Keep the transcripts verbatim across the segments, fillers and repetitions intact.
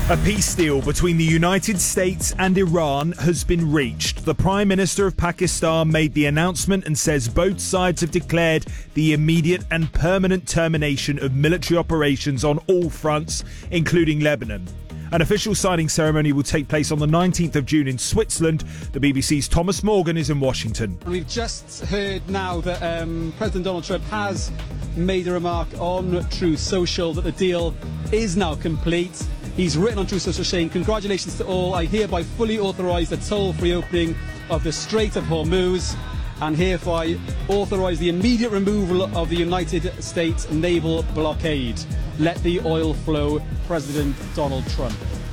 A peace deal between the United States and Iran has been reached. The Prime Minister of Pakistan made the announcement and says both sides have declared the immediate and permanent termination of military operations on all fronts, including Lebanon. An official signing ceremony will take place on the nineteenth of June in Switzerland. The B B C's Thomas Morgan is in Washington. We've just heard now that um, President Donald Trump has made a remark on Truth Social that the deal is now complete. He's written on Truth Social saying, "Congratulations to all. I hereby fully authorise the toll-free opening of the Strait of Hormuz and hereby authorise the immediate removal of the United States naval blockade. Let the oil flow, President Donald Trump."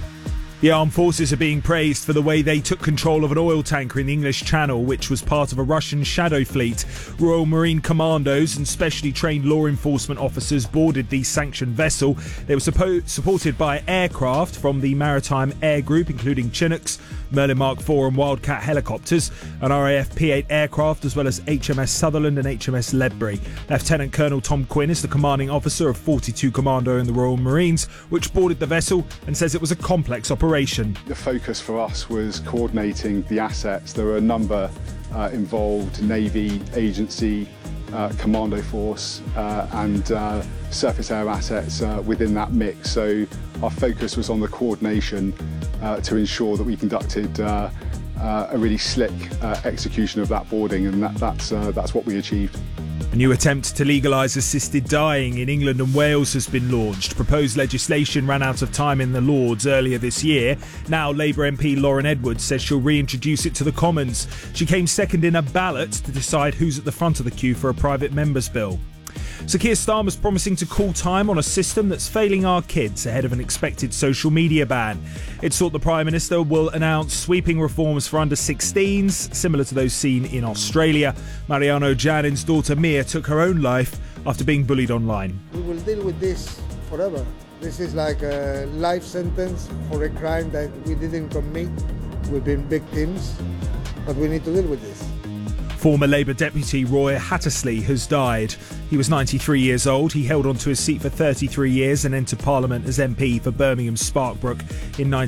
The armed forces are being praised for the way they took control of an oil tanker in the English Channel, which was part of a Russian shadow fleet. Royal Marine Commandos and specially trained law enforcement officers boarded the sanctioned vessel. They were suppo- supported by aircraft from the Maritime Air Group, including Chinooks, Merlin Mark four and Wildcat helicopters, an R A F P eight aircraft, as well as H M S Sutherland and H M S Ledbury. Lieutenant Colonel Tom Quinn is the commanding officer of forty-two Commando in the Royal Marines, which boarded the vessel and says it was a complex operation. The focus for us was coordinating the assets. There were a number uh, involved: Navy, agency, uh, commando force uh, and uh, surface air assets uh, within that mix. So our focus was on the coordination uh, to ensure that we conducted uh, uh, a really slick uh, execution of that boarding, and that, that's, uh, that's what we achieved. A new attempt to legalise assisted dying in England and Wales has been launched. Proposed legislation ran out of time in the Lords earlier this year. Now Labour M P Lauren Edwards says she'll reintroduce it to the Commons. She came second in a ballot to decide who's at the front of the queue for a private member's bill. So Keir Starmer's promising to call time on a system that's failing our kids ahead of an expected social media ban. It's thought the Prime Minister will announce sweeping reforms for under sixteens, similar to those seen in Australia. Mariano Janin's daughter Mia took her own life after being bullied online. We will deal with this forever. This is like a life sentence for a crime that we didn't commit. We've been victims, but we need to deal with this. Former Labour deputy Roy Hattersley has died. He was ninety-three years old. He held on to his seat for thirty-three years and entered Parliament as M P for Birmingham Sparkbrook in nineteen